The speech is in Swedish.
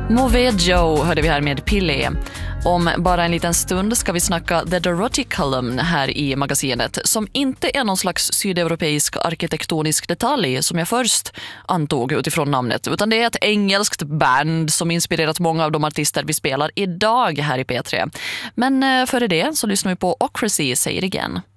Mauvais Joe hörde vi här med Pillé. Om bara en liten stund ska vi snacka The Dorothy Column här i magasinet, som inte är någon slags sydeuropeisk arkitektonisk detalj som jag först antog utifrån namnet, utan det är ett engelskt band som inspirerat många av de artister vi spelar idag här i P3. Men före det så lyssnar vi på Ocracy säger igen.